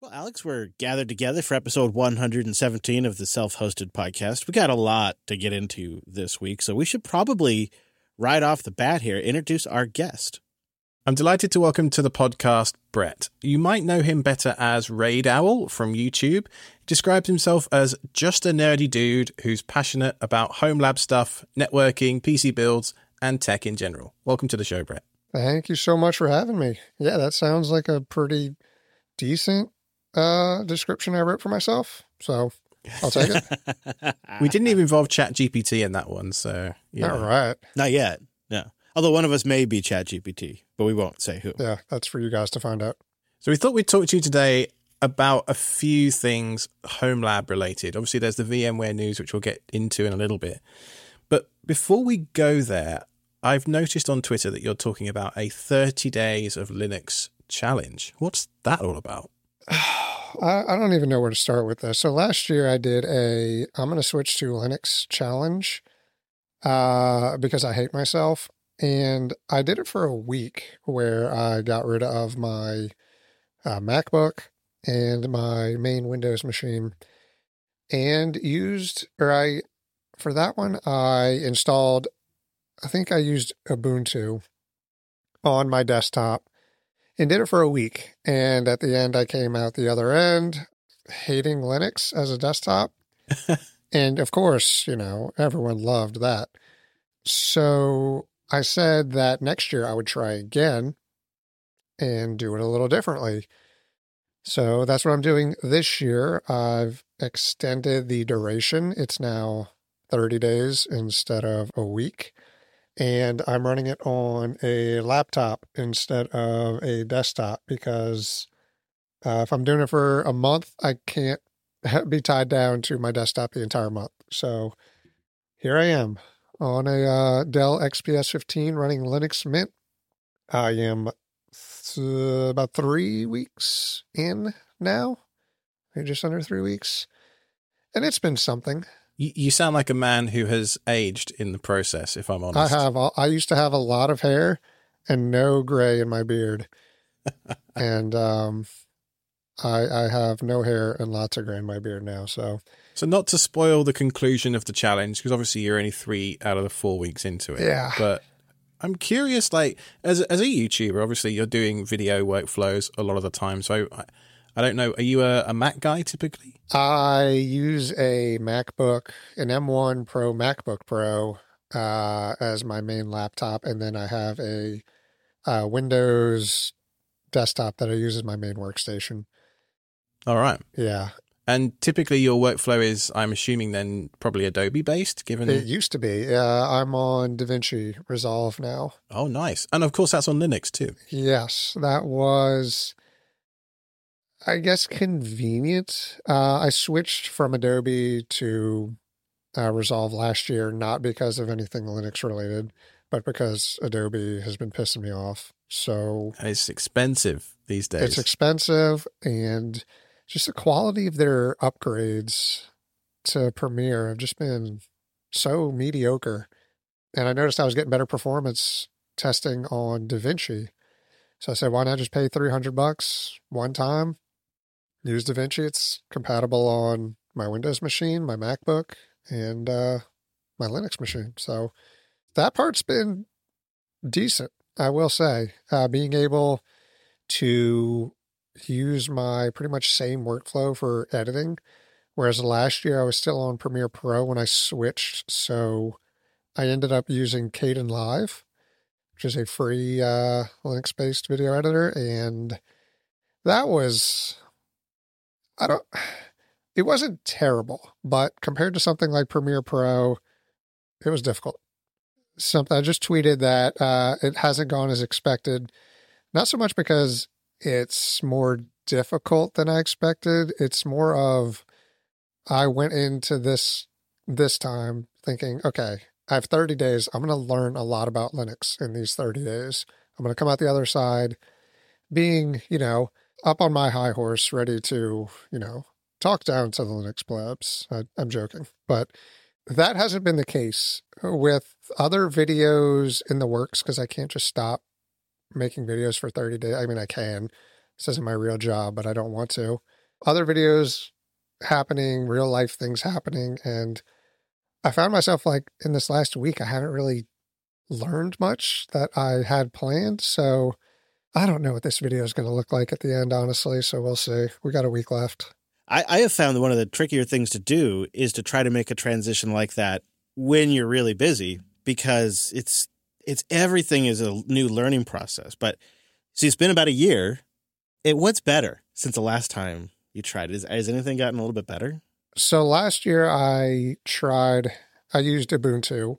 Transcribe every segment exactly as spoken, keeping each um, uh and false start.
Well, Alex, we're gathered together for episode one hundred seventeen of the Self-Hosted Podcast. We got a lot to get into this week, so we should probably, right off the bat here, introduce our guest. I'm delighted to welcome to the podcast Brett. You might know him better as Raid Owl from YouTube. He describes himself as just a nerdy dude who's passionate about home lab stuff, networking, P C builds, and tech in general. Welcome to the show, Brett. Thank you so much for having me. Yeah, that sounds like a pretty decent uh, description I wrote for myself, so I'll take it. We didn't even involve ChatGPT in that one, so yeah. All right. Not yet, no. Although one of us may be ChatGPT, but we won't say who. Yeah, that's for you guys to find out. So we thought we'd talk to you today about a few things home lab related. Obviously, there's the VMware news, which we'll get into in a little bit. But before we go there, I've noticed on Twitter that you're talking about a thirty days of Linux challenge. What's that all about? I, I don't even know where to start with this. So last year I did a, I'm going to switch to Linux challenge uh, because I hate myself. And I did it for a week where I got rid of my uh, MacBook and my main Windows machine and used, or I, for that one, I installed, I think I used Ubuntu on my desktop and did it for a week. And at the end, I came out the other end hating Linux as a desktop. And of course, you know, everyone loved that. So I said that next year I would try again and do it a little differently. So that's what I'm doing this year. I've extended the duration. It's now thirty days instead of a week. And I'm running it on a laptop instead of a desktop because uh, if I'm doing it for a month, I can't be tied down to my desktop the entire month. So here I am on a uh, Dell X P S fifteen running Linux Mint. I am th- about three weeks in now, maybe just under three weeks. And it's been something. You sound like a man who has aged in the process, if I'm honest. I have. I used to have a lot of hair and no gray in my beard. and um, I, I have no hair and lots of gray in my beard now. So, so not to spoil the conclusion of the challenge, because obviously you're only three out of the four weeks into it. Yeah. But I'm curious, like, as, as a YouTuber, obviously you're doing video workflows a lot of the time. So I, I don't know. Are you a, a Mac guy typically? I use a MacBook, an M one Pro MacBook Pro uh, as my main laptop. And then I have a uh, Windows desktop that I use as my main workstation. All right. Yeah. And typically your workflow is, I'm assuming then probably Adobe based, given... It used to be. Uh, I'm on DaVinci Resolve now. Oh, nice. And of course that's on Linux too. Yes, that was... I guess convenient. Uh, I switched from Adobe to uh, Resolve last year, not because of anything Linux related, but because Adobe has been pissing me off. So and it's expensive these days. It's expensive, and just the quality of their upgrades to Premiere have just been so mediocre. And I noticed I was getting better performance testing on DaVinci. So I said, why not just pay three hundred bucks one time? Use DaVinci. It's compatible on my Windows machine, my MacBook, and uh, my Linux machine. So that part's been decent, I will say. Uh, being able to use my pretty much same workflow for editing, whereas last year I was still on Premiere Pro when I switched. So I ended up using Kdenlive, which is a free uh, Linux-based video editor, and that was... I don't, it wasn't terrible, but compared to something like Premiere Pro, it was difficult. Something I just tweeted that uh, it hasn't gone as expected, not so much because it's more difficult than I expected. It's more of, I went into this, this time thinking, okay, I have thirty days. I'm going to learn a lot about Linux in these thirty days. I'm going to come out the other side being, you know, up on my high horse, ready to, you know, talk down to the Linux plebs. I, I'm joking. But that hasn't been the case with other videos in the works because I can't just stop making videos for thirty days. I mean, I can This isn't my real job, but I don't want to. Other videos happening, real life things happening. And I found myself like in this last week, I haven't really learned much that I had planned. So I don't know what this video is going to look like at the end, honestly. So we'll see. We got a week left. I, I have found that one of the trickier things to do is to try to make a transition like that when you're really busy, because it's it's everything is a new learning process. But see, it's been about a year. It what's better since the last time you tried? Is has anything gotten a little bit better? So last year I tried, I used Ubuntu.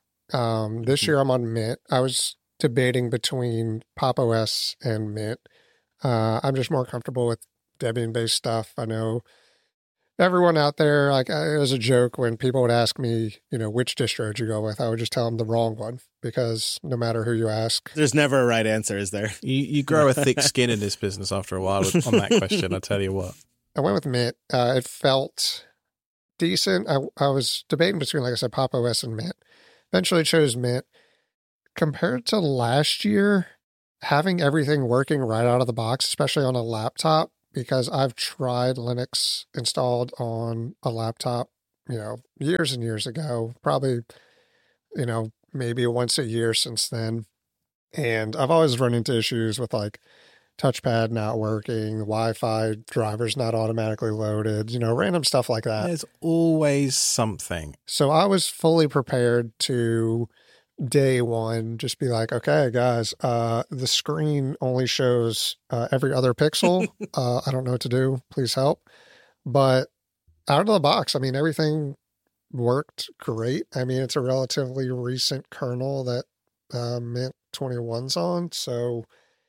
Um, this year I'm on Mint. I was debating between Pop! O S and Mint. Uh, I'm just more comfortable with Debian-based stuff. I know everyone out there, like it was a joke when people would ask me, you know, which distro did you go with? I would just tell them the wrong one, because no matter who you ask. There's never a right answer, is there? You, you grow a thick skin in this business after a while with, on that question, I tell you what. I went with Mint. Uh, it felt decent. I, I was debating between, like I said, Pop! O S and Mint. Eventually chose Mint. Compared to last year, having everything working right out of the box, especially on a laptop, because I've tried Linux installed on a laptop, you know, years and years ago, probably, you know, maybe once a year since then. And I've always run into issues with like touchpad not working, Wi-Fi drivers not automatically loaded, you know, random stuff like that. There's always something. So I was fully prepared to day one just be like, okay, guys, uh, the screen only shows uh, every other pixel. uh, I don't know what to do. Please help. But out of the box, I mean, everything worked great. I mean, it's a relatively recent kernel that uh, Mint twenty-one's on. So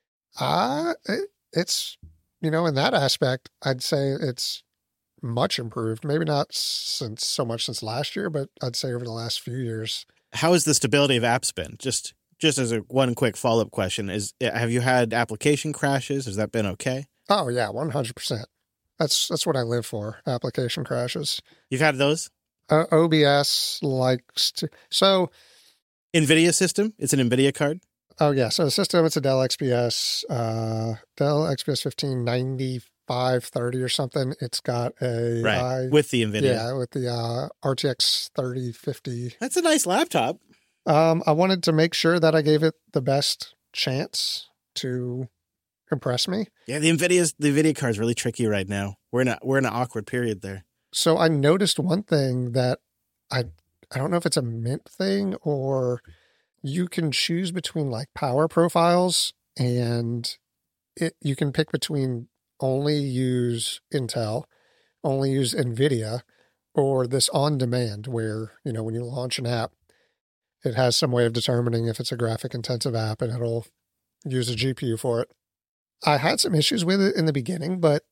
uh, it, it's, you know, in that aspect, I'd say it's much improved. Maybe not since so much since last year, but I'd say over the last few years. How has the stability of apps been? Just just as a one quick follow-up question, is have you had application crashes? Has that been okay? Oh, yeah, one hundred percent. That's that's what I live for, application crashes. You've had those? Uh, O B S likes to... So... NVIDIA system? It's an NVIDIA card? Oh, yeah. So the system, it's a Dell X P S, uh, Dell X P S fifteen ninety-five thirty or something. It's got a... Right, I, with the NVIDIA. Yeah, with the uh, R T X thirty fifty. That's a nice laptop. Um, I wanted to make sure that I gave it the best chance to impress me. Yeah, the NVIDIA's the NVIDIA card is really tricky right now. We're in a we're in an awkward period there. So I noticed one thing that I I don't know if it's a Mint thing or you can choose between like power profiles, and it you can pick between only use Intel, only use NVIDIA, or this on demand where, you know, when you launch an app, it has some way of determining if it's a graphic intensive app and it'll use a G P U for it. I had some issues with it in the beginning, but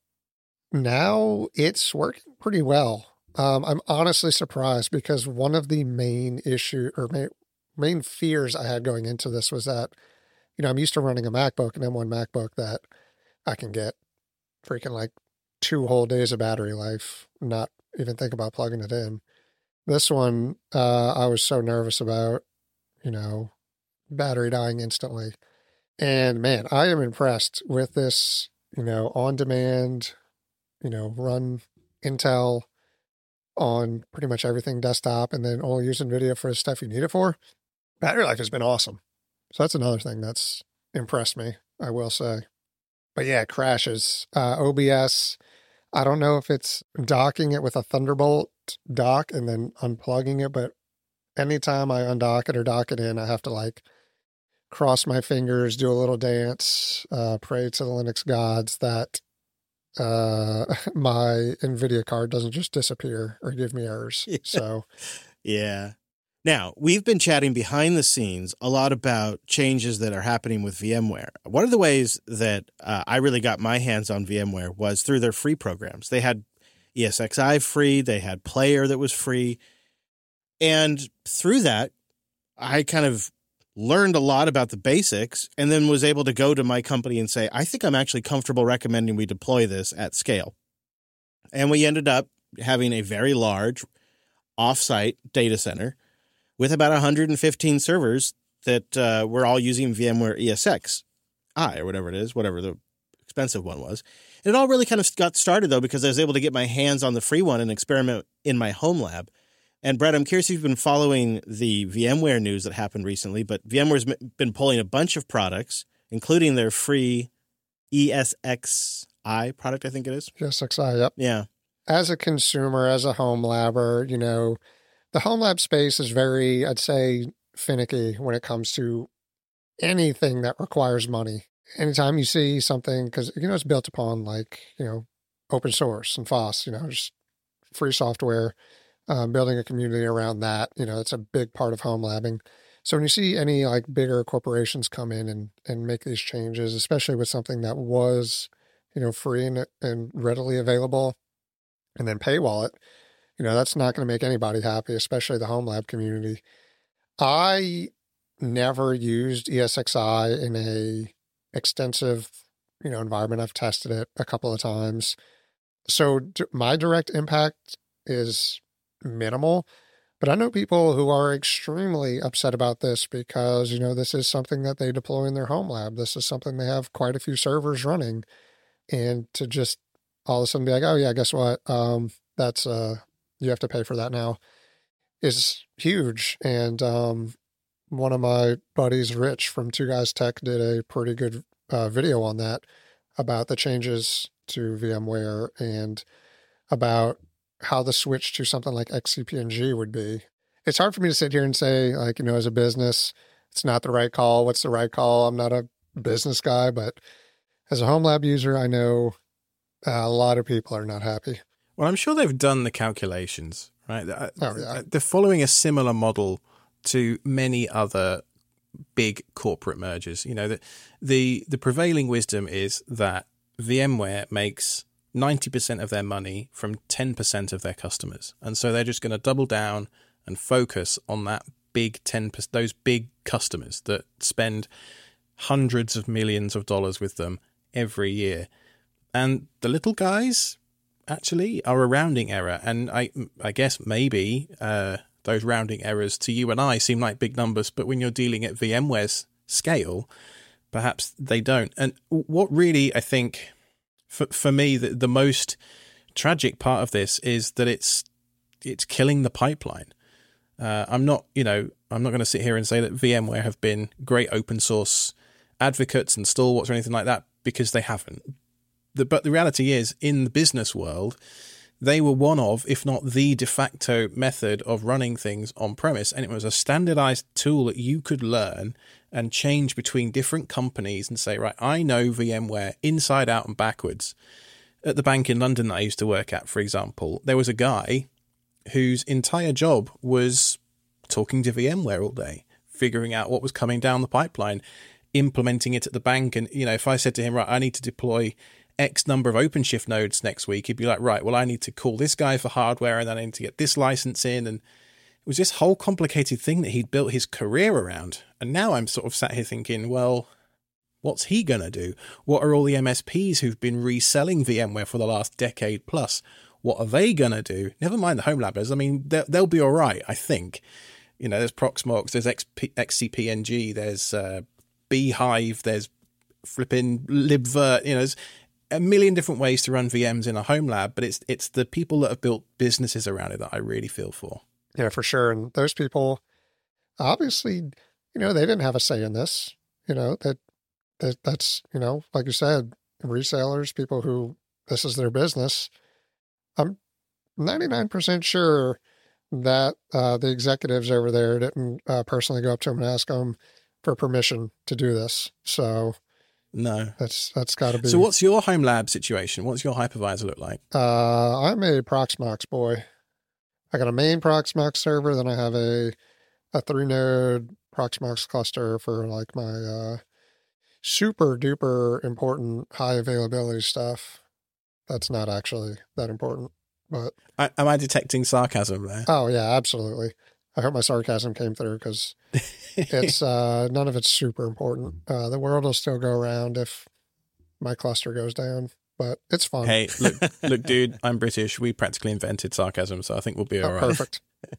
now it's working pretty well. Um, I'm honestly surprised, because one of the main issue or main, main fears I had going into this was that, you know, I'm used to running a MacBook, an M one MacBook that I can get freaking like two whole days of battery life, not even think about plugging it in. This one, uh, I was so nervous about, you know, battery dying instantly. And man, I am impressed with this, you know, on demand, you know, run Intel on pretty much everything desktop, and then only use NVIDIA for the stuff you need it for. Battery life has been awesome. So that's another thing that's impressed me, I will say. But yeah, crashes. Uh, O B S, I don't know if it's docking it with a Thunderbolt dock and then unplugging it, but anytime I undock it or dock it in, I have to like cross my fingers, do a little dance, uh, pray to the Linux gods that uh, my NVIDIA card doesn't just disappear or give me errors. Yeah. So, yeah. Now, we've been chatting behind the scenes a lot about changes that are happening with VMware. One of the ways that uh, I really got my hands on VMware was through their free programs. They had E S X i free, they had Player that was free. And through that, I kind of learned a lot about the basics and then was able to go to my company and say, I think I'm actually comfortable recommending we deploy this at scale. And we ended up having a very large offsite data center with about one hundred fifteen servers that uh, were all using VMware E S X i or whatever it is, whatever the expensive one was. And it all really kind of got started, though, because I was able to get my hands on the free one and experiment in my home lab. And Brett, I'm curious if you've been following the VMware news that happened recently, but VMware's been pulling a bunch of products, including their free E S X i product, I think it is. E S X i, yep. Yeah. As a consumer, as a home labber, you know, the home lab space is very, I'd say, finicky when it comes to anything that requires money. Anytime you see something, because, you know, it's built upon like, you know, open source and F O S, you know, just free software, um, building a community around that, you know, it's a big part of home labbing. So when you see any like bigger corporations come in and, and make these changes, especially with something that was, you know, free and, and readily available, and then paywall it, you know, that's not going to make anybody happy, especially the home lab community. I never used E S X i in a extensive, you know, environment. I've tested it a couple of times. So d- my direct impact is minimal, but I know people who are extremely upset about this because, you know, this is something that they deploy in their home lab. This is something they have quite a few servers running, and to just all of a sudden be like, oh yeah, guess what? Um, that's, uh, you have to pay for that now, is huge. And, um, one of my buddies, Rich from Two Guys Tech, did a pretty good uh, video on that about the changes to VMware and about how the switch to something like X C P N G would be. It's hard for me to sit here and say, like, you know, as a business, it's not the right call. What's the right call? I'm not a business guy, but as a home lab user, I know uh, a lot of people are not happy. Well, I'm sure they've done the calculations, right? Oh, yeah. They're following a similar model to many other big corporate mergers. You know, the, the the prevailing wisdom is that VMware makes ninety percent of their money from ten percent of their customers. And so they're just going to double down and focus on that big ten percent, those big customers that spend hundreds of millions of dollars with them every year. And the little guys actually are a rounding error. And I I guess maybe uh, those rounding errors to you and I seem like big numbers, but when you're dealing at VMware's scale, perhaps they don't. And what really, I think, for for me, the, the most tragic part of this is that it's it's killing the pipeline. Uh, I'm not, you know, I'm not going to sit here and say that VMware have been great open source advocates and stalwarts or anything like that, because they haven't. The, but the reality is, in the business world, they were one of, if not the de facto method of running things on premise. And it was a standardized tool that you could learn and change between different companies and say, right, I know VMware inside out and backwards. At the bank in London that I used to work at, for example, there was a guy whose entire job was talking to VMware all day, figuring out what was coming down the pipeline, implementing it at the bank. And, you know, if I said to him, right, I need to deploy X number of OpenShift nodes next week, he'd be like, right, well, I need to call this guy for hardware and then I need to get this license in. And it was this whole complicated thing that he'd built his career around. And now I'm sort of sat here thinking, well, what's he going to do? What are all the M S Ps who've been reselling VMware for the last decade plus? What are they going to do? Never mind the home labbers. I mean, they'll, they'll be all right, I think. You know, there's Proxmox, there's X C P N G, there's uh, Beehive, there's flipping libvirt. You know, there's a million different ways to run V Ms in a home lab, but it's it's the people that have built businesses around it that I really feel for. Yeah, for sure. And those people, obviously, you know, they didn't have a say in this. You know, that, that that's, you know, like you said, resellers, people who this is their business. I'm ninety-nine percent sure that uh, the executives over there didn't uh, personally go up to them and ask them for permission to do this. So no, that's that's got to be. So what's your home lab situation? What's your hypervisor look like? Uh, I'm a Proxmox boy. I got a main Proxmox server, then I have a a three node Proxmox cluster for like my uh, super duper important high availability stuff. That's not actually that important, but I, am I detecting sarcasm there? Oh yeah, absolutely. I hope my sarcasm came through, because it's uh, none of it's super important. Uh, the world will still go around if my cluster goes down, but it's fun. Hey, look, look, dude, I'm British. We practically invented sarcasm, so I think we'll be all oh, right. Perfect.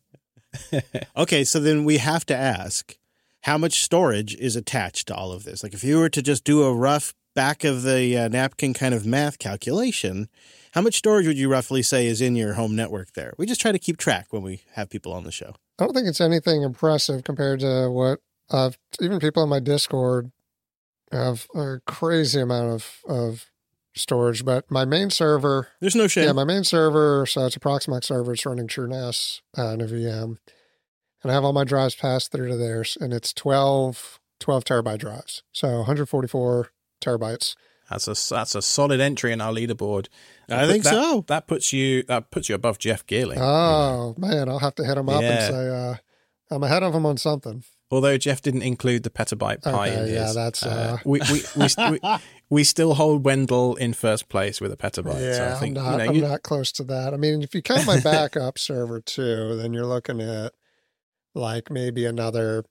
Okay, so then we have to ask, how much storage is attached to all of this? Like, if you were to just do a rough back of the uh, napkin kind of math calculation, how much storage would you roughly say is in your home network there? We just try to keep track when we have people on the show. I don't think it's anything impressive compared to what I've, even people in my Discord have a crazy amount of, of storage, but my main server, there's no shame. Yeah, my main server, so it's a Proxmox server. It's running TrueNAS uh, in a V M. And I have all my drives passed through to theirs, and it's twelve, twelve terabyte drives. So one hundred forty-four terabytes. That's a that's a solid entry in our leaderboard. I think that, so. That puts you that puts you above Jeff Geerling. Oh, you know? Man, I'll have to hit him up yeah. and say uh, I'm ahead of him on something. Although Jeff didn't include the petabyte pi okay, in his. Yeah, that's... Uh, uh, we, we, we, we, we still hold Wendell in first place with a petabyte. Yeah, so I think, I'm, not, you know, I'm you, not close to that. I mean, if you count my backup server too, then you're looking at like maybe another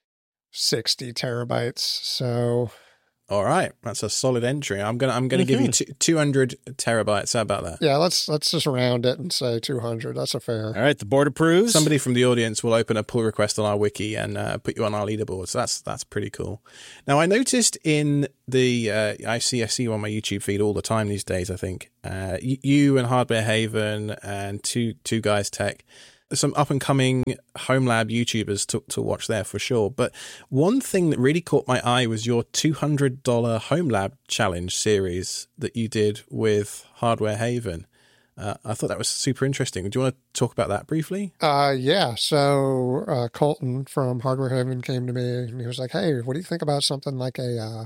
sixty terabytes. So... All right, that's a solid entry. I'm gonna I'm gonna mm-hmm. give you two, two hundred terabytes. How about that? Yeah, let's let's just round it and say two hundred. That's a fair. All right, the board approves. Somebody from the audience will open a pull request on our wiki and uh, put you on our leaderboard. So that's that's pretty cool. Now I noticed in the uh, I see I see you on my YouTube feed all the time these days. I think uh, you and Hardware Haven and two two guys tech. Some up-and-coming home lab YouTubers to, to watch there for sure. But one thing that really caught my eye was your two hundred dollars home lab challenge series that you did with Hardware Haven. Uh, I thought that was super interesting. Do you want to talk about that briefly? Uh, yeah. So uh, Colton from Hardware Haven came to me and he was like, hey, what do you think about something like a, uh,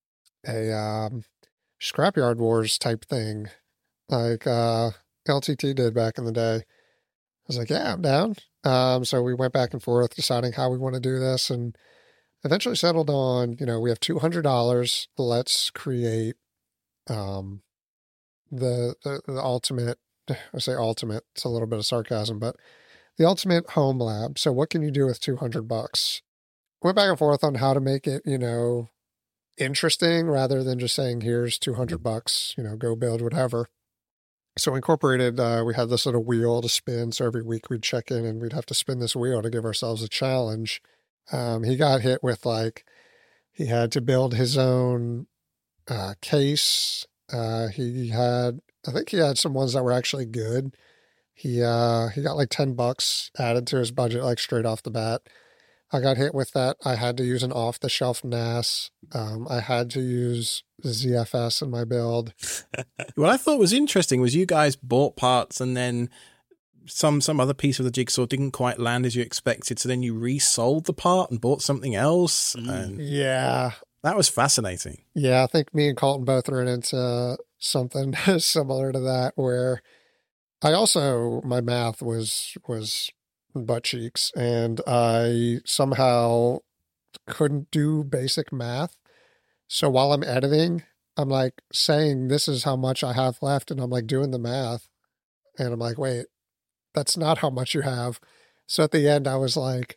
a um, Scrapyard Wars type thing like uh, L T T did back in the day? I was like, yeah, I'm down. Um, so we went back and forth deciding how we want to do this and eventually settled on, you know, we have two hundred dollars. Let's create um, the, the, the ultimate, I say ultimate, it's a little bit of sarcasm, but the ultimate home lab. So what can you do with two hundred bucks? Went back and forth on how to make it, you know, interesting rather than just saying, here's two hundred bucks, you know, go build whatever. So incorporated, uh, we had this little wheel to spin. So every week we'd check in and we'd have to spin this wheel to give ourselves a challenge. Um, he got hit with like, he had to build his own uh, case. Uh, he had, I think he had some ones that were actually good. He, uh, he got like ten bucks added to his budget, like straight off the bat. I got hit with that. I had to use an off-the-shelf N A S. Um, I had to use Z F S in my build. What I thought was interesting was you guys bought parts and then some some other piece of the jigsaw didn't quite land as you expected, so then you resold the part and bought something else. Mm. And yeah. That was fascinating. Yeah, I think me and Colton both ran into something similar to that where I also, my math was was... butt cheeks, and I somehow couldn't do basic math. So while I'm editing, I'm like saying this is how much I have left, and I'm like doing the math, and I'm like, wait, that's not how much you have. So at the end, I was like,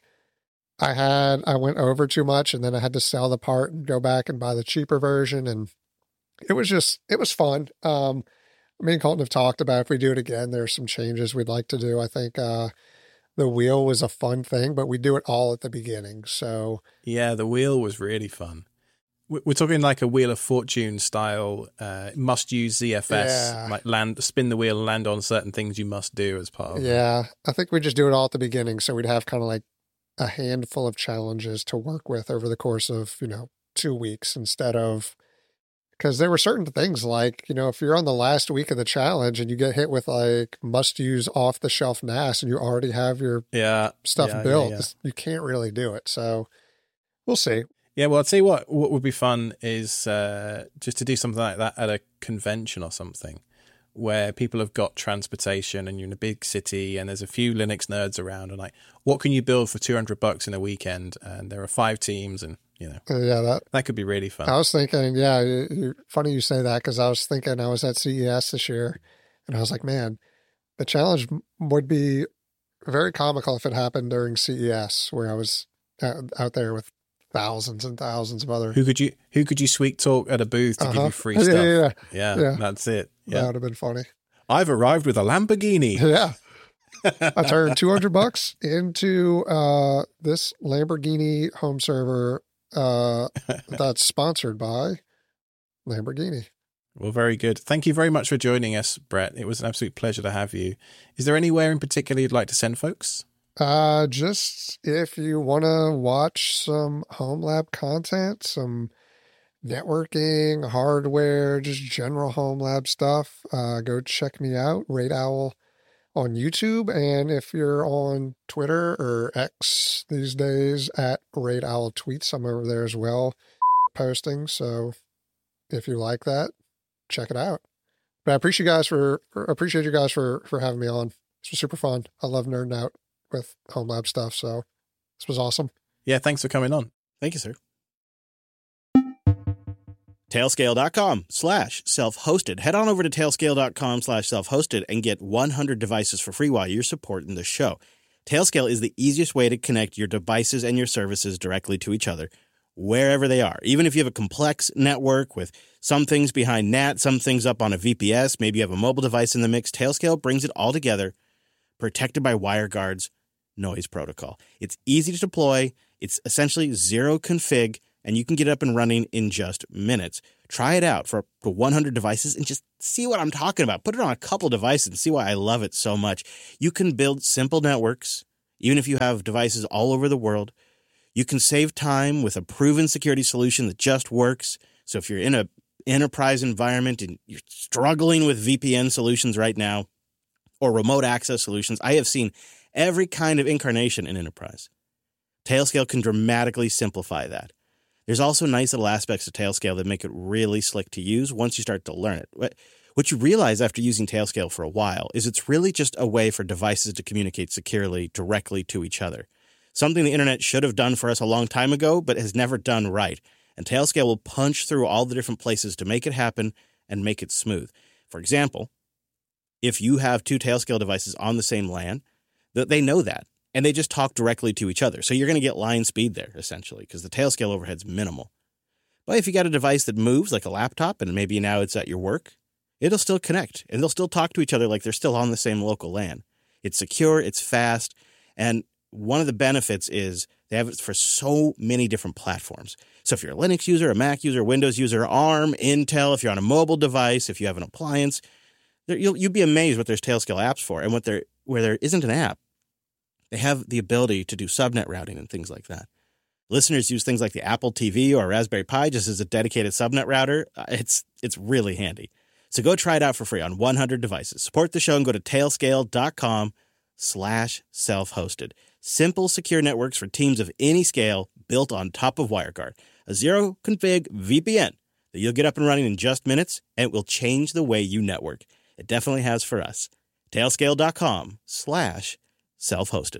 I had I went over too much, and then I had to sell the part and go back and buy the cheaper version, and it was just it was fun. Um, me and Colton have talked about if we do it again, there's some changes we'd like to do. I think. Uh, The wheel was a fun thing, but we do it all at the beginning. So yeah, the wheel was really fun. We're talking like a Wheel of Fortune style. Uh, must use Z F S, yeah. like land, spin the wheel, and land on certain things you must do as part of it. Yeah, I think we just do it all at the beginning. So we'd have kind of like a handful of challenges to work with over the course of you know two weeks instead of. Because there were certain things like, you know, if you're on the last week of the challenge and you get hit with like must use off the shelf N A S and you already have your yeah, stuff yeah, built, yeah, yeah. you can't really do it. So we'll see. Yeah, well, I'll tell you what, what would be fun is uh, just to do something like that at a convention or something where people have got transportation and you're in a big city and there's a few Linux nerds around and like, what can you build for two hundred bucks in a weekend? And there are five teams and, you know, uh, yeah, that, that could be really fun. I was thinking, yeah, you, you, funny you say that because I was thinking I was at C E S this year and I was like, man, the challenge would be very comical if it happened during C E S where I was out, out there with thousands and thousands of other. Who could you who could you sweet talk at a booth to uh-huh. give you free yeah, stuff? Yeah, yeah, yeah, yeah. That's it. Yeah. That would have been funny. I've arrived with a Lamborghini. Yeah. I turned two hundred bucks into uh, this Lamborghini home server uh, that's sponsored by Lamborghini. Well, very good. Thank you very much for joining us, Brett. It was an absolute pleasure to have you. Is there anywhere in particular you'd like to send folks? Uh, just if you want to watch some home lab content, some networking, hardware, just general home lab stuff, uh, go check me out, Raid Owl on YouTube. And if you're on Twitter or X these days, at Raid Owl Tweets, I'm over there as well posting. So if you like that, check it out. But I appreciate you guys for appreciate you guys for for having me on. This was super fun. I love nerding out with home lab stuff. So this was awesome. Yeah, thanks for coming on. Thank you, sir. Tailscale.com slash self-hosted. Head on over to tailscale.com slash self-hosted and get one hundred devices for free while you're supporting the show. Tailscale is the easiest way to connect your devices and your services directly to each other, wherever they are. Even if you have a complex network with some things behind N A T, some things up on a V P S, maybe you have a mobile device in the mix, Tailscale brings it all together, protected by WireGuard's noise protocol. It's easy to deploy. It's essentially zero config, and you can get up and running in just minutes. Try it out for up to one hundred devices and just see what I'm talking about. Put it on a couple devices and see why I love it so much. You can build simple networks, even if you have devices all over the world. You can save time with a proven security solution that just works. So if you're in an enterprise environment and you're struggling with V P N solutions right now or remote access solutions, I have seen every kind of incarnation in enterprise. Tailscale can dramatically simplify that. There's also nice little aspects of Tailscale that make it really slick to use once you start to learn it. What you realize after using Tailscale for a while is it's really just a way for devices to communicate securely directly to each other. Something the internet should have done for us a long time ago, but has never done right. And Tailscale will punch through all the different places to make it happen and make it smooth. For example, if you have two Tailscale devices on the same LAN, they know that, and they just talk directly to each other. So you're going to get line speed there, essentially, because the Tailscale overhead's minimal. But if you got a device that moves, like a laptop, and maybe now it's at your work, it'll still connect, and they'll still talk to each other like they're still on the same local LAN. It's secure, it's fast, and one of the benefits is they have it for so many different platforms. So if you're a Linux user, a Mac user, Windows user, ARM, Intel, if you're on a mobile device, if you have an appliance, you'll you'll be amazed what there's Tailscale apps for. And what there where there isn't an app, they have the ability to do subnet routing and things like that. Listeners use things like the Apple T V or Raspberry Pi just as a dedicated subnet router. It's it's really handy. So go try it out for free on one hundred devices. Support the show and go to tailscale.com slash self-hosted. Simple, secure networks for teams of any scale built on top of WireGuard. A zero-config V P N that you'll get up and running in just minutes, and it will change the way you network. It definitely has for us. Tailscale.com slash self-hosted.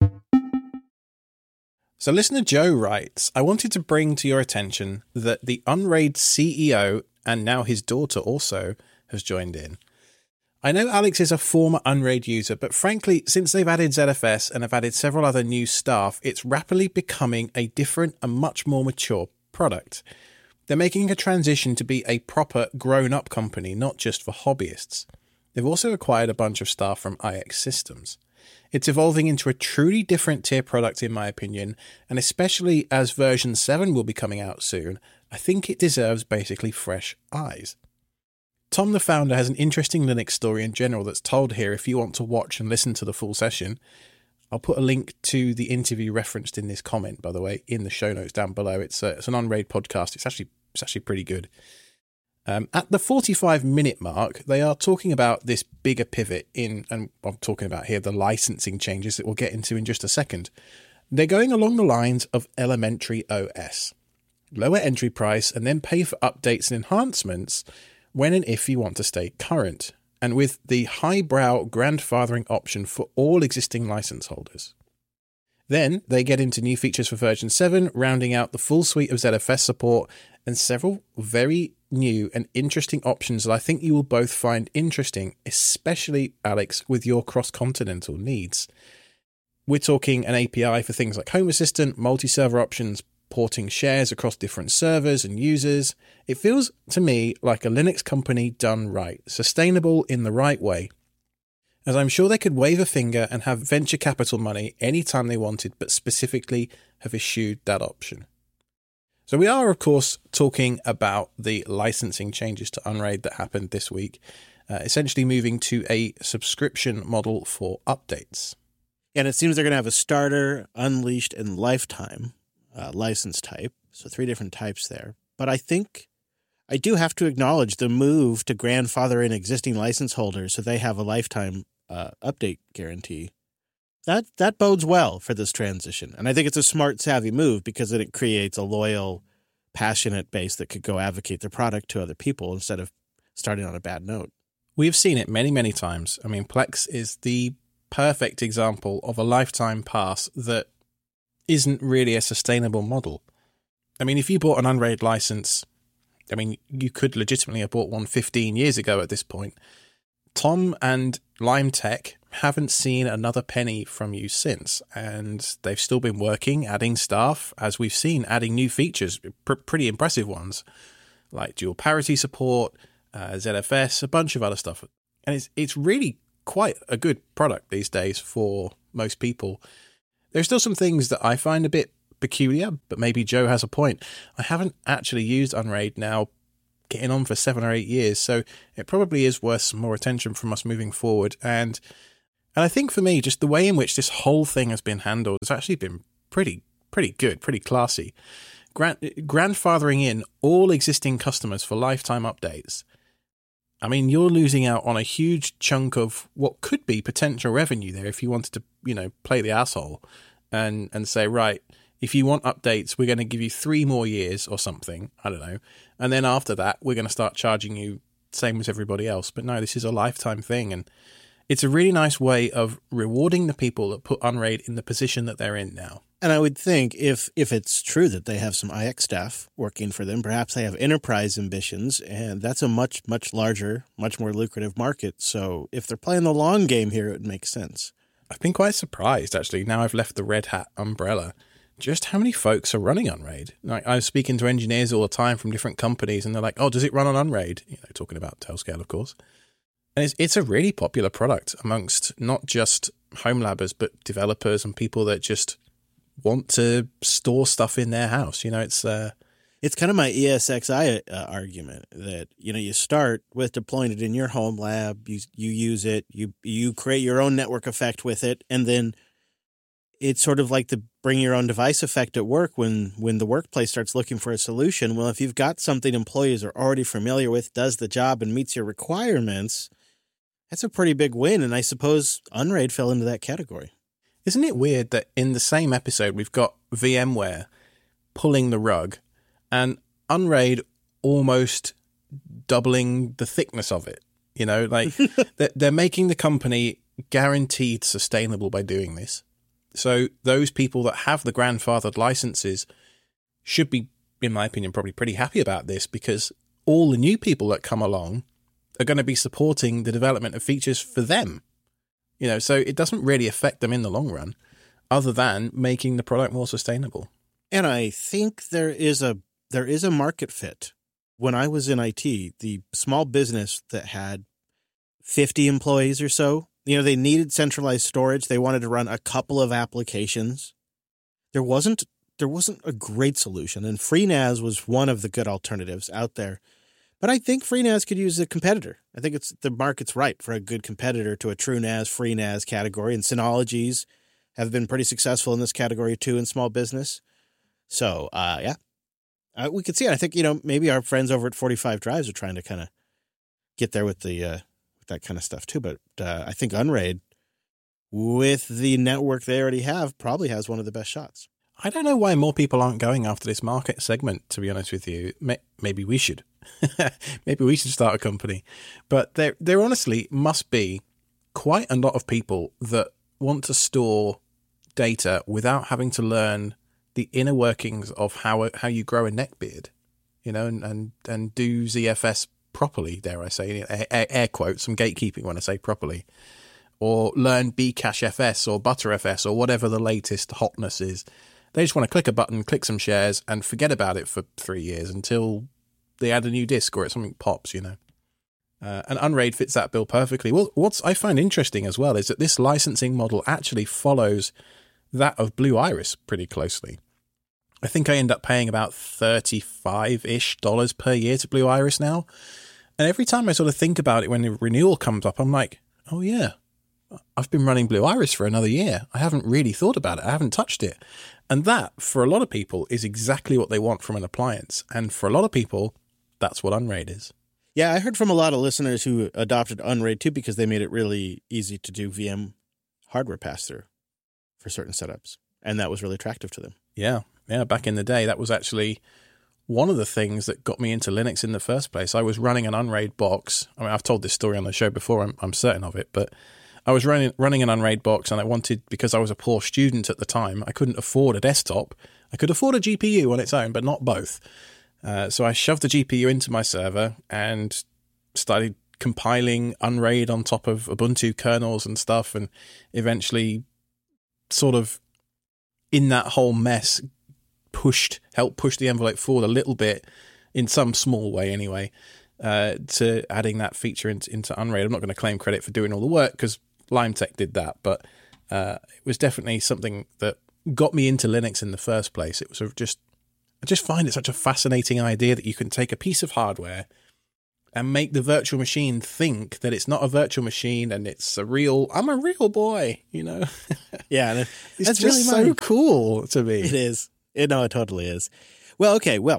So listener Joe writes, I wanted to bring to your attention that the Unraid C E O, and now his daughter also, has joined in. I know Alex is a former Unraid user, but frankly, since they've added Z F S and have added several other new staff, it's rapidly becoming a different and much more mature product. They're making a transition to be a proper grown-up company, not just for hobbyists. They've also acquired a bunch of staff from I X Systems. It's evolving into a truly different tier product in my opinion, and especially as version seven will be coming out soon, I think it deserves basically fresh eyes. Tom the founder has an interesting Linux story in general that's told here if you want to watch and listen to the full session. I'll put a link to the interview referenced in this comment, by the way, in the show notes down below. It's, a, it's an Unraid podcast. It's actually it's actually pretty good. Um, at the forty-five minute mark, they are talking about this bigger pivot in, and I'm talking about here the licensing changes that we'll get into in just a second. They're going along the lines of Elementary O S. Lower entry price and then pay for updates and enhancements when and if you want to stay current, and with the highbrow grandfathering option for all existing license holders. Then they get into new features for version seven, rounding out the full suite of Z F S support and several very new and interesting options that I think you will both find interesting, especially, Alex, with your cross-continental needs. We're talking an A P I for things like Home Assistant, multi-server options, porting shares across different servers and users. It feels to me like a Linux company done right, sustainable in the right way, as I'm sure they could wave a finger and have venture capital money anytime they wanted, but specifically have eschewed that option. So we are, of course, talking about the licensing changes to Unraid that happened this week, uh, essentially moving to a subscription model for updates. And it seems they're going to have a starter, unleashed, and lifetime uh, license type. So three different types there. But I think I do have to acknowledge the move to grandfather in existing license holders so they have a lifetime uh, update guarantee. That that bodes well for this transition. And I think it's a smart, savvy move because then it creates a loyal, passionate base that could go advocate their product to other people instead of starting on a bad note. We've seen it many, many times. I mean, Plex is the perfect example of a lifetime pass that isn't really a sustainable model. I mean, if you bought an Unraid license, I mean, you could legitimately have bought one fifteen years ago at this point. Tom and Lime Tech haven't seen another penny from you since, and they've still been working, adding staff, as we've seen, adding new features, pr- pretty impressive ones, like dual parity support, uh, Z F S, a bunch of other stuff. And it's it's really quite a good product these days for most people. There's still some things that I find a bit peculiar, but maybe Joe has a point. I haven't actually used Unraid now getting on for seven or eight years, so it probably is worth some more attention from us moving forward. And and I think for me, just the way in which this whole thing has been handled has actually been pretty pretty good, pretty classy. Grand, grandfathering in all existing customers for lifetime updates. I mean, you're losing out on a huge chunk of what could be potential revenue there if you wanted to, you know, play the asshole and and say, right, if you want updates, we're going to give you three more years or something. I don't know. And then after that, we're going to start charging you same as everybody else. But no, this is a lifetime thing. And it's a really nice way of rewarding the people that put Unraid in the position that they're in now. And I would think if if it's true that they have some I X staff working for them, perhaps they have enterprise ambitions, and that's a much, much larger, much more lucrative market. So if they're playing the long game here, it would make sense. I've been quite surprised, actually, now I've left the Red Hat umbrella, just how many folks are running Unraid. Like, I was speaking to engineers all the time from different companies, and they're like, oh, does it run on Unraid? You know, talking about Tailscale, of course. And it's, it's a really popular product amongst not just home labbers, but developers and people that just want to store stuff in their house. You know, it's uh, it's kind of my E S X i uh, argument that, you know, you start with deploying it in your home lab, you you use it, you you create your own network effect with it, and then it's sort of like the bring your own device effect at work when, when the workplace starts looking for a solution. Well, if you've got something employees are already familiar with, does the job, and meets your requirements, that's a pretty big win. And I suppose Unraid fell into that category. Isn't it weird that in the same episode, we've got VMware pulling the rug and Unraid almost doubling the thickness of it? You know, like they're making the company guaranteed sustainable by doing this. So those people that have the grandfathered licenses should be, in my opinion, probably pretty happy about this, because all the new people that come along are going to be supporting the development of features for them. You know, so it doesn't really affect them in the long run, other than making the product more sustainable. And I think there is a there is a market fit. When I was in I T, the small business that had fifty employees or so, you know, they needed centralized storage. They wanted to run a couple of applications. There wasn't there wasn't a great solution, and FreeNAS was one of the good alternatives out there. But I think FreeNAS could use a competitor. I think it's the market's right for a good competitor to a TrueNAS, FreeNAS category. And Synologies have been pretty successful in this category too in small business. So, uh, yeah, uh, we could see it. I think, you know, maybe our friends over at forty-five Drives are trying to kind of get there with the uh, with that kind of stuff too. But uh, I think Unraid, with the network they already have, probably has one of the best shots. I don't know why more people aren't going after this market segment, to be honest with you. Maybe we should. Maybe we should start a company. But there there honestly must be quite a lot of people that want to store data without having to learn the inner workings of how how you grow a neckbeard, you know, and, and, and do Z F S properly, dare I say, air, air quotes, some gatekeeping when I say properly, or learn Bcache F S or Butter F S or whatever the latest hotness is. They just want to click a button, click some shares, and forget about it for three years until they add a new disk or something pops, you know. Uh, and Unraid fits that bill perfectly. Well, what's I find interesting as well is that this licensing model actually follows that of Blue Iris pretty closely. I think I end up paying about thirty-five-ish dollars per year to Blue Iris now. And every time I sort of think about it when the renewal comes up, I'm like, oh yeah, I've been running Blue Iris for another year. I haven't really thought about it. I haven't touched it. And that, for a lot of people, is exactly what they want from an appliance. And for a lot of people, that's what Unraid is. Yeah, I heard from a lot of listeners who adopted Unraid too because they made it really easy to do V M hardware pass-through for certain setups. And that was really attractive to them. Yeah, yeah. Back in the day, that was actually one of the things that got me into Linux in the first place. I was running an Unraid box. I mean, I've told this story on the show before, I'm, I'm certain of it, but I was running running an Unraid box, and I wanted, because I was a poor student at the time, I couldn't afford a desktop. I could afford a G P U on its own, but not both. Uh, so I shoved the G P U into my server and started compiling Unraid on top of Ubuntu kernels and stuff, and eventually sort of in that whole mess pushed, helped push the envelope forward a little bit, in some small way anyway, uh, to adding that feature into, into Unraid. I'm not going to claim credit for doing all the work because LimeTech did that, but uh, it was definitely something that got me into Linux in the first place. It was sort of just, I just find it such a fascinating idea that you can take a piece of hardware and make the virtual machine think that it's not a virtual machine and it's a real, I'm a real boy, you know? Yeah. And it's that's just really so mine. cool to me. It is. It, no, it totally is. Well, okay. Well,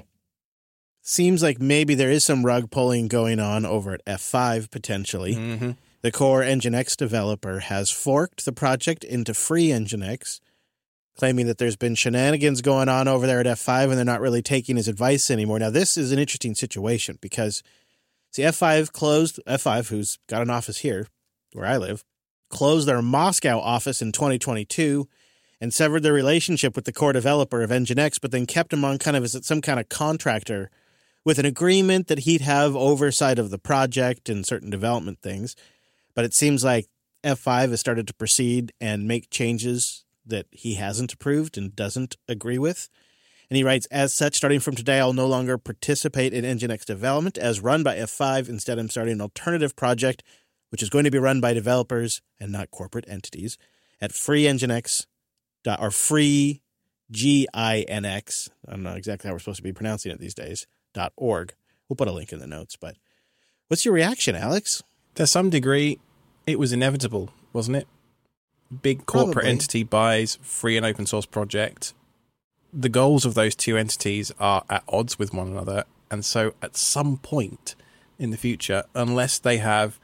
seems like maybe there is some rug pulling going on over at F five potentially. Mm-hmm. The core Nginx developer has forked the project into Free Nginx, claiming that there's been shenanigans going on over there at F five and they're not really taking his advice anymore. Now, this is an interesting situation because, see, F five closed, F five, who's got an office here where I live, closed their Moscow office in twenty twenty-two and severed their relationship with the core developer of Nginx, but then kept him on kind of as some kind of contractor with an agreement that he'd have oversight of the project and certain development things. But it seems like F five has started to proceed and make changes that he hasn't approved and doesn't agree with. And he writes, as such, starting from today, I'll no longer participate in Nginx development as run by F five. Instead, I'm starting an alternative project, which is going to be run by developers and not corporate entities at Free Nginx, or Free G I N X. I don't know exactly how we're supposed to be pronouncing it these days, dot org. We'll put a link in the notes, but what's your reaction, Alex? To some degree, it was inevitable, wasn't it? Big corporate Probably. entity buys free and open source project. The goals of those two entities are at odds with one another. And so at some point in the future, unless they have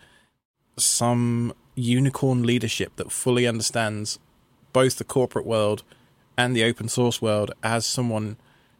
some unicorn leadership that fully understands both the corporate world and the open source world as someone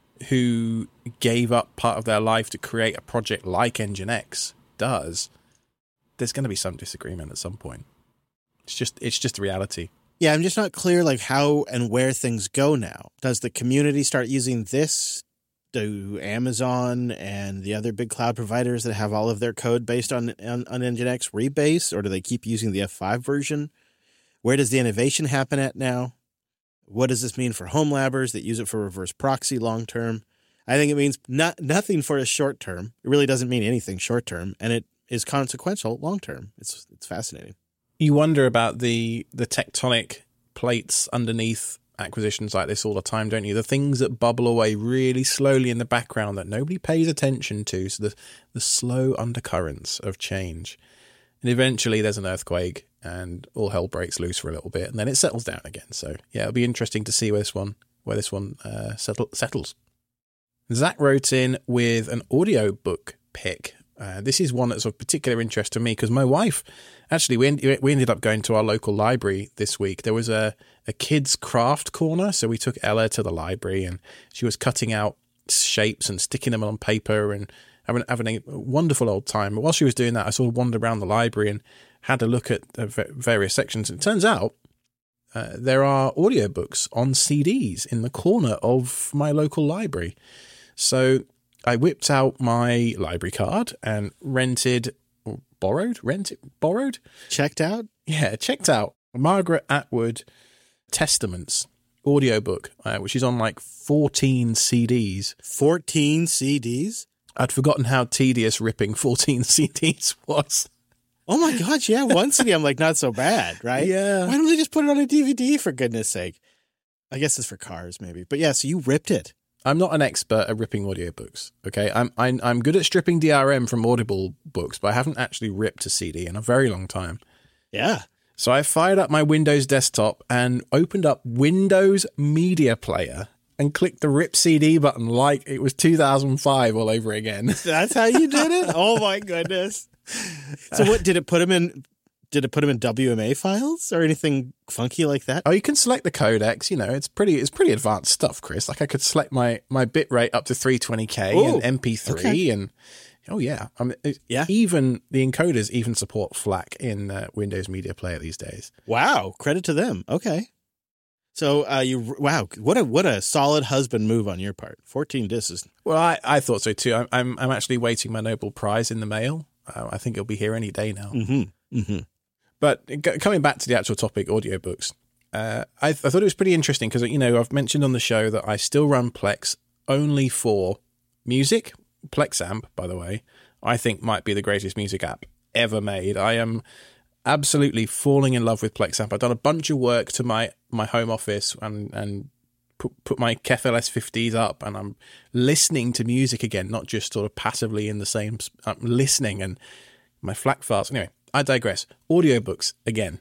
who gave up part of their life to create a project like Nginx does, there's going to be some disagreement at some point. It's just it's just a reality. Yeah, I'm just not clear like how and where things go now. Does the community start using this? Do Amazon and the other big cloud providers that have all of their code based on, on, on Nginx rebase, or do they keep using the F five version? Where does the innovation happen at now? What does this mean for home labbers that use it for reverse proxy long term? I think it means not nothing for a short term. It really doesn't mean anything short term, and it is consequential long term. It's it's fascinating. You wonder about the the tectonic plates underneath acquisitions like this all the time, don't you? The things that bubble away really slowly in the background that nobody pays attention to. So the the slow undercurrents of change. And eventually there's an earthquake and all hell breaks loose for a little bit and then it settles down again. So yeah, it'll be interesting to see where this one where this one uh, settle, settles. Zach wrote in with an audiobook pick. Uh, this is one that's of particular interest to me because my wife, actually, we, en- we ended up going to our local library this week. There was a, a kids' craft corner, so we took Ella to the library and she was cutting out shapes and sticking them on paper and having, having a wonderful old time. But while she was doing that, I sort of wandered around the library and had a look at the various sections. And it turns out uh, there are audiobooks on C Ds in the corner of my local library. So I whipped out my library card and rented, or borrowed, rented, borrowed? Checked out? Yeah, checked out Margaret Atwood Testaments audiobook, uh, which is on like fourteen C Ds. fourteen C Ds? I'd forgotten how tedious ripping fourteen C Ds was. Oh my gosh, yeah, one C D I'm like, not so bad, right? Yeah. Why don't they just put it on a D V D, for goodness sake? I guess it's for cars, maybe. But yeah, so you ripped it. I'm not an expert at ripping audiobooks. Okay, I'm I'm I'm good at stripping D R M from Audible books, but I haven't actually ripped a C D in a very long time. Yeah. So I fired up my Windows desktop and opened up Windows Media Player and clicked the rip C D button like it was two thousand five all over again. That's how you did it? Oh my goodness. So what did it put them in? Did it put them in W M A files or anything funky like that? Oh, you can select the codecs. You know, it's pretty it's pretty advanced stuff, Chris. Like I could select my my bit rate up to three twenty K Ooh, and M P three okay. and oh yeah, I mean, it, Yeah. Even the encoders even support FLAC in uh, Windows Media Player these days. Wow, credit to them. Okay. So uh, you wow, what a what a solid husband move on your part. fourteen discs is Well, I, I thought so too. I'm I'm, I'm actually waiting my Nobel Prize in the mail. Uh, I think it'll be here any day now. Mm-hmm. Mm-hmm. But g- coming back to the actual topic, audiobooks, uh, I, th- I thought it was pretty interesting because, you know, I've mentioned on the show that I still run Plex only for music. Plexamp, by the way, I think might be the greatest music app ever made. I am absolutely falling in love with Plexamp. I've done a bunch of work to my, my home office and, and put, put my K E F L S fifties up, and I'm listening to music again, not just sort of passively in the same, I'm listening, and my FLAC files. Anyway, I digress. Audiobooks again.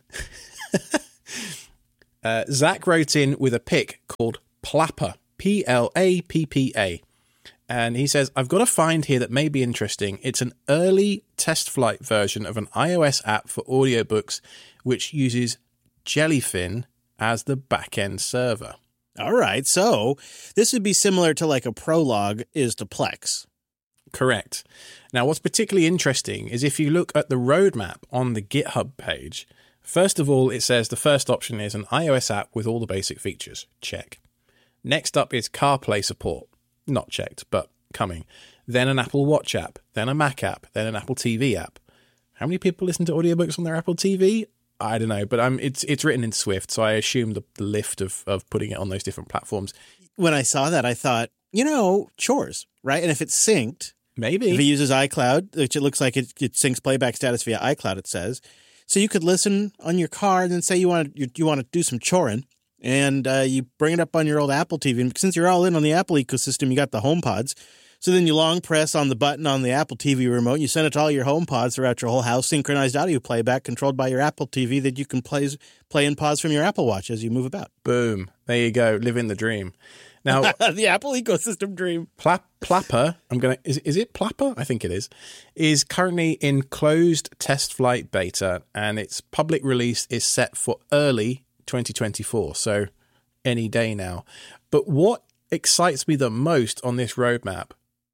uh, Zach wrote in with a pick called Plappa, P L A P P A. And he says, I've got a find here that may be interesting. It's an early test flight version of an iOS app for audiobooks, which uses Jellyfin as the back-end server. All right. So this would be similar to like a Prologue is to Plex. Correct. Now, what's particularly interesting is if you look at the roadmap on the GitHub page, first of all, it says the first option is an iOS app with all the basic features. Check. Next up is CarPlay support. Not checked, but coming. Then an Apple Watch app, then a Mac app, then an Apple T V app. How many people listen to audiobooks on their Apple T V? I don't know, but um, it's it's written in Swift, so I assume the, the lift of, of putting it on those different platforms. When I saw that, I thought, you know, chores, right? And if it's synced, Maybe. if it uses iCloud, which it looks like it, it syncs playback status via iCloud, it says. So you could listen on your car and then say you want to, you, you want to do some choring, and uh, you bring it up on your old Apple T V. And since you're all in on the Apple ecosystem, you got the HomePods. So then you long press on the button on the Apple T V remote. You send it to all your HomePods throughout your whole house, synchronized audio playback controlled by your Apple T V that you can play, play and pause from your Apple Watch as you move about. Boom. There you go. Living the dream. Now, the Apple ecosystem dream. Pla- Plappa, I'm going to, is, is it Plappa? I think it is, is currently in closed test flight beta, and its public release is set for early twenty twenty-four. So any day now. But what excites me the most on this roadmap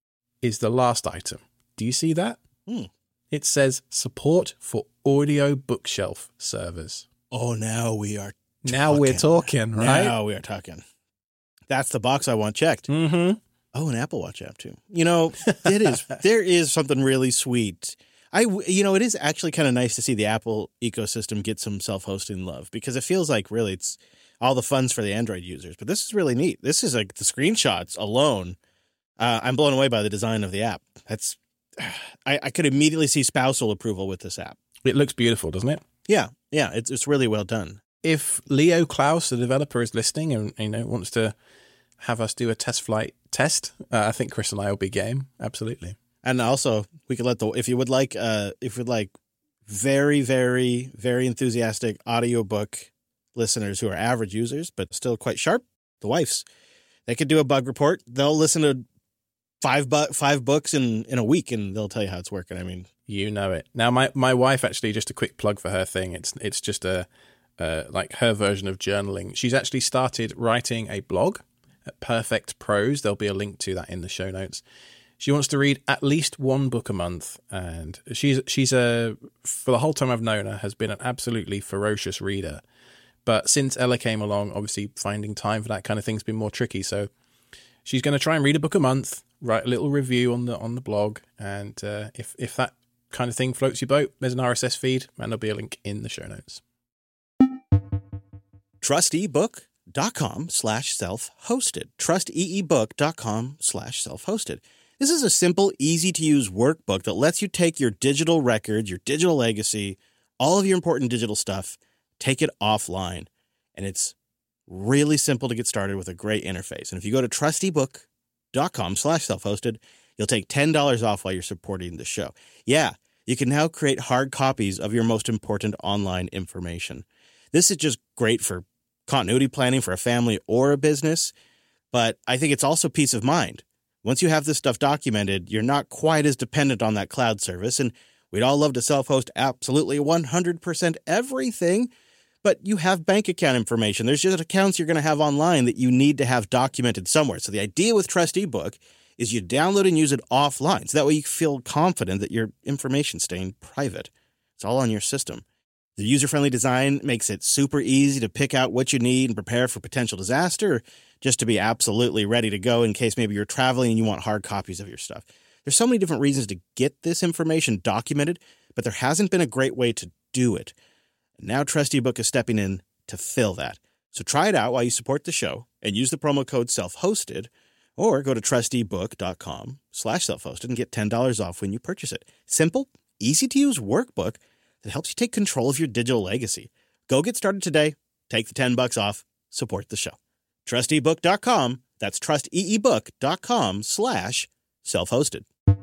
is the last item. Do you see that? Hmm. It says support for audio bookshelf servers. Oh, now we are talking. Now we're talking, right? Now we are talking. That's the box I want checked. Mm-hmm. Oh, an Apple Watch app too. You know, it is. There is something really sweet. I, you know, it is actually kind of nice to see the Apple ecosystem get some self-hosting love, because it feels like really it's all the fun's for the Android users. But this is really neat. This is like the screenshots alone. Uh, I'm blown away by the design of the app. That's, I, I could immediately see spousal approval with this app. It looks beautiful, doesn't it? Yeah, yeah, it's it's really well done. If Leo Klaus, the developer, is listening and, you know, wants to have us do a test flight test, uh, I think Chris and I will be game. Absolutely. And also, we could let the if you would like, uh, if you'd like, very, very, very enthusiastic audiobook listeners who are average users but still quite sharp, the wifes, they could do a bug report. They'll listen to five bu- five books in, in a week, and they'll tell you how it's working. I mean, you know it. Now, my, my wife actually, just a quick plug for her thing. It's it's just a uh, like her version of journaling. She's actually started writing a blog at Perfect Prose. There'll be a link to that in the show notes. She wants to read at least one book a month, and she's she's a for the whole time I've known her has been an absolutely ferocious reader. But since Ella came along, obviously finding time for that kind of thing's been more tricky. So she's going to try and read a book a month, write a little review on the on the blog, and uh, if if that kind of thing floats your boat, there's an R S S feed, and there'll be a link in the show notes. trustebook.com slash self-hosted. trusteebook.com slash self-hosted. This is a simple, easy-to-use workbook that lets you take your digital records, your digital legacy, all of your important digital stuff, take it offline. And it's really simple to get started with a great interface. And if you go to trusteebook dot com slash self-hosted. You'll take ten dollars off while you're supporting the show. Yeah, you can now create hard copies of your most important online information. This is just great for continuity planning for a family or a business, but I think it's also peace of mind. Once you have this stuff documented, you're not quite as dependent on that cloud service, and we'd all love to self-host absolutely one hundred percent everything, but you have bank account information. There's just accounts you're going to have online that you need to have documented somewhere. So the idea with Trust eBook is you download and use it offline, so that way you feel confident that your information's staying private. It's all on your system. The user-friendly design makes it super easy to pick out what you need and prepare for potential disaster, or just to be absolutely ready to go in case maybe you're traveling and you want hard copies of your stuff. There's so many different reasons to get this information documented, but there hasn't been a great way to do it. And now Trust eBook is stepping in to fill that. So try it out while you support the show and use the promo code self-hosted, or go to trustebook.com slash self-hosted and get ten dollars off when you purchase it. Simple, easy-to-use workbook that helps you take control of your digital legacy. Go get started today. Take the ten bucks off. Support the show. trust ebook dot com. That's trustebook.com slash self-hosted.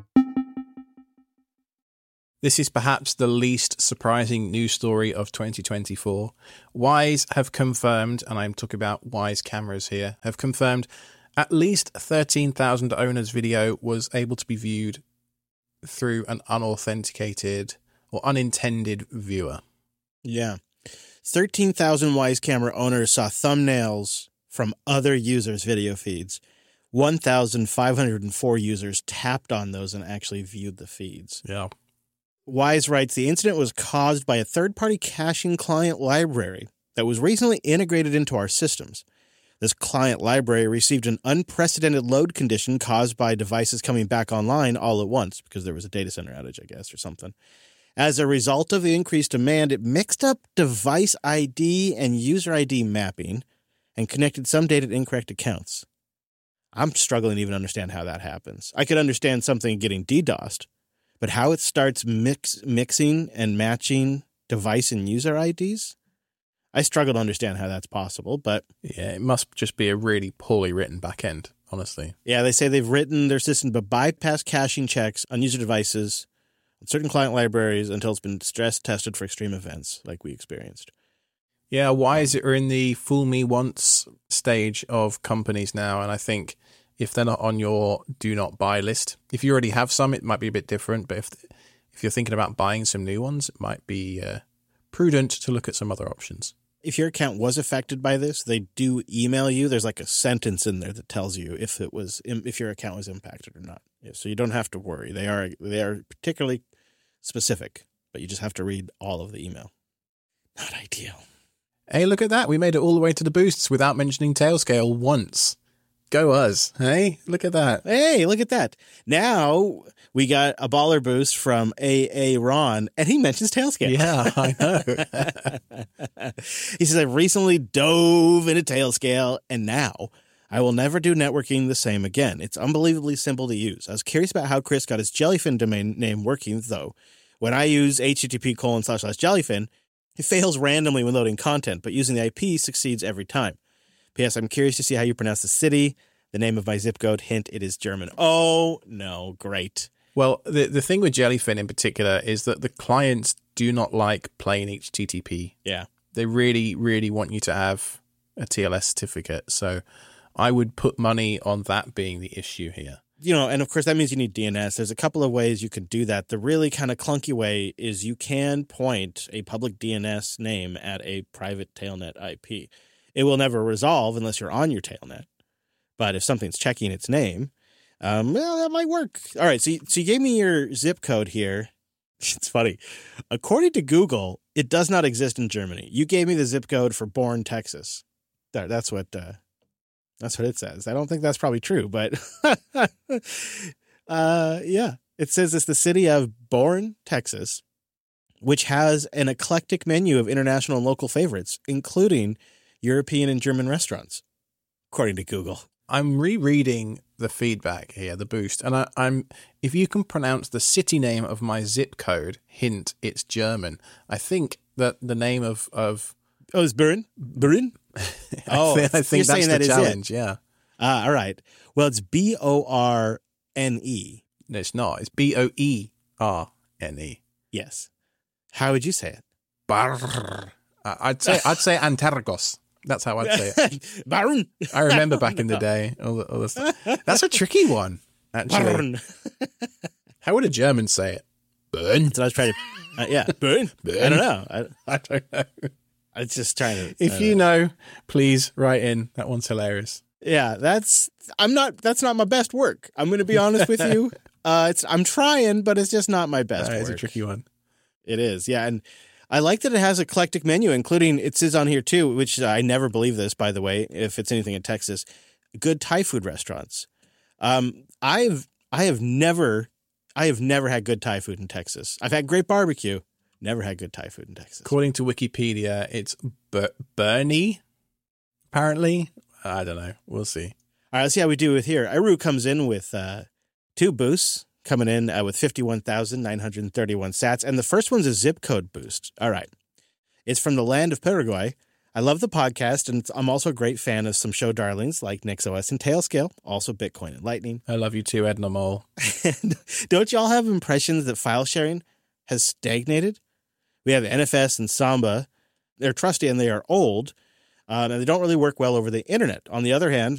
This is perhaps the least surprising news story of twenty twenty-four. Wyze have confirmed, and I'm talking about Wyze cameras here, have confirmed at least thirteen thousand owners' video was able to be viewed through an unauthenticated or unintended viewer. Yeah. thirteen thousand Wyze camera owners saw thumbnails from other users' video feeds. one thousand five hundred four users tapped on those and actually viewed the feeds. Yeah. Wyze writes, the incident was caused by a third-party caching client library that was recently integrated into our systems. This client library received an unprecedented load condition caused by devices coming back online all at once, because there was a data center outage, I guess, or something. As a result of the increased demand, it mixed up device I D and user I D mapping and connected some data to incorrect accounts. I'm struggling to even understand how that happens. I could understand something getting DDoSed, but how it starts mix, mixing and matching device and user I Ds? I struggle to understand how that's possible, but... Yeah, it must just be a really poorly written backend, honestly. Yeah, they say they've written their system to bypass caching checks on user devices on certain client libraries until it's been stress tested for extreme events like we experienced. Yeah, Wyze are in the fool me once stage of companies now, and I think if they're not on your do not buy list, if you already have some, it might be a bit different, but if if you're thinking about buying some new ones, it might be uh, prudent to look at some other options. If your account was affected by this, they do email you. There's like a sentence in there that tells you if it was if your account was impacted or not. So you don't have to worry. They are they are particularly specific, but you just have to read all of the email. Not ideal. Hey, look at that. We made it all the way to the boosts without mentioning Tailscale once. Go us. Hey, look at that. Hey, look at that. Now we got a baller boost from A A Ron, and he mentions Tailscale. Yeah, I know. He says, I recently dove into Tailscale, and now I will never do networking the same again. It's unbelievably simple to use. I was curious about how Chris got his Jellyfin domain name working, though. When I use http colon slash slash jellyfin, it fails randomly when loading content, but using the I P succeeds every time. P S. I'm curious to see how you pronounce the city. The name of my zip code, hint, it is German. Oh, no, great. Well, the the thing with Jellyfin in particular is that the clients do not like plain H T T P. Yeah. They really, really want you to have a T L S certificate. So I would put money on that being the issue here. You know, and of course that means you need D N S. There's a couple of ways you can do that. The really kind of clunky way is you can point a public D N S name at a private Tailnet I P. It will never resolve unless you're on your Tailnet. But if something's checking its name, um, well, that might work. All right, so you, so you gave me your zip code here. It's funny. According to Google, it does not exist in Germany. You gave me the zip code for Bourne, Texas. There, that's what uh, that's what it says. I don't think that's probably true, but uh, yeah, it says it's the city of Bourne, Texas, which has an eclectic menu of international and local favorites, including European and German restaurants, according to Google. I'm rereading the feedback here, the boost, and I, I'm if you can pronounce the city name of my zip code, hint, it's German. I think that the name of of oh, it's Bern, Bern. Oh, I think, I think that's the challenge. Yeah. Ah, all right. Well, it's B O R N E. No, it's not. It's B O E R N E. Yes. How would you say it? Barr. Uh, I'd say I'd say Antergos. That's how I'd say it. Barn. I remember back in the day. All the, all the stuff. That's a tricky one, actually. Barn. How would a German say it? Burn. So I was trying to, uh, yeah, burn. Burn. I don't know. I, I don't know. I was just trying to. If you know, please write in. That one's hilarious. Yeah, that's. I'm not. That's not my best work. I'm going to be honest with you. Uh, it's. I'm trying, but it's just not my best That work. is a tricky one. It is. Yeah, and I like that it has eclectic menu, including it says on here too, which I never believe this, by the way, if it's anything in Texas, good Thai food restaurants. Um, I've I have never I have never had good Thai food in Texas. I've had great barbecue, never had good Thai food in Texas. According to Wikipedia, it's Ber- Bernie. Apparently, I don't know. We'll see. All right, let's see how we do with here. Iru comes in with uh, two boosts, coming in uh, with fifty-one thousand nine hundred thirty-one sats, and the first one's a zip code boost. All right, it's from the land of Paraguay. I love the podcast, and I'm also a great fan of some show darlings like NixOS and Tailscale, also Bitcoin and Lightning. I love you too, Edna Mole. And don't y'all have impressions that file sharing has stagnated? We have N F S and Samba. They're trusty and they are old, um, and they don't really work well over the internet. On the other hand,